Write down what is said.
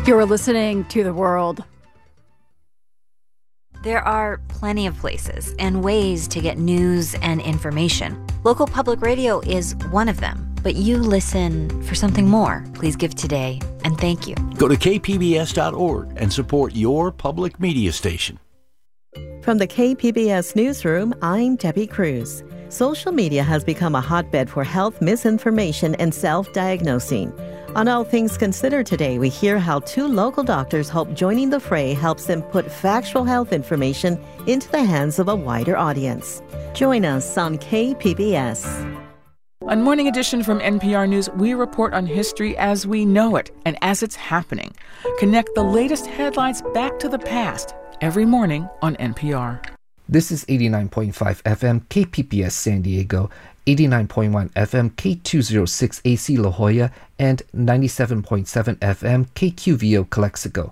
You're listening to The World. There are plenty of places and ways to get news and information. Local public radio is one of them. But you listen for something more. Please give today, and thank you. Go to kpbs.org and support your public media station. From the KPBS Newsroom, I'm Debbie Cruz. Social media has become a hotbed for health misinformation and self-diagnosing. On All Things Considered today, we hear how two local doctors hope joining the fray helps them put factual health information into the hands of a wider audience. Join us on KPBS. On Morning Edition from NPR News, we report on history as we know it and as it's happening. Connect the latest headlines back to the past every morning on NPR. This is 89.5 FM KPBS San Diego, 89.1 FM K206 AC La Jolla, and 97.7 FM KQVO Calexico.